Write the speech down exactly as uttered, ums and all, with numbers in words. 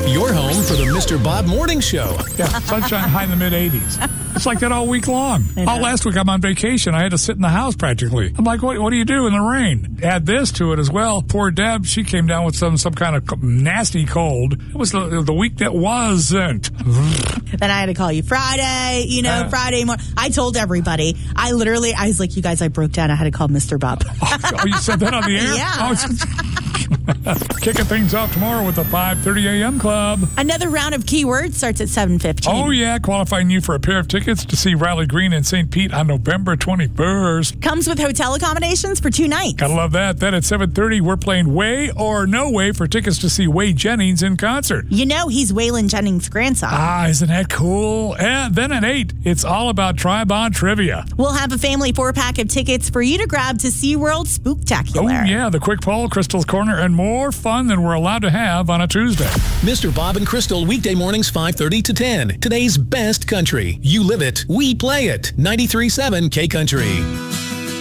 Your home for the Mister Bob Morning Show. Yeah, sunshine high in the mid eighties. It's like that all week long. All last week I'm on vacation. I had to sit in the house practically. I'm like, what, what do you do in the rain? Add this to it as well. Poor Deb, she came down with some some kind of nasty cold. It was the, the week that wasn't. Then I had to call you Friday, you know, uh, Friday morning. I told everybody. I literally, I was like, you guys, I broke down. I had to call Mister Bob. Oh, you said that on the air? Yeah. Oh, kicking things off tomorrow with the five thirty a.m. club. Another round of keywords starts at seven fifteen. Oh, yeah. Qualifying you for a pair of tickets to see Riley Green in Saint Pete on November twenty-first. Comes with hotel accommodations for two nights. Gotta love that. Then at seven thirty, we're playing Way or No Way for tickets to see Way Jennings in concert. You know he's Waylon Jennings' grandson. Ah, isn't that cool? And then at eight, it's all about Tri-Bond Trivia. We'll have a family four-pack of tickets for you to grab to SeaWorld Spooktacular. Oh, yeah. The quick poll, Crystal's Corner, and more fun than we're allowed to have on a Tuesday. Mister Bob and Crystal, weekday mornings five thirty to ten. Today's best country. You live it. We play it. ninety-three point seven K Country.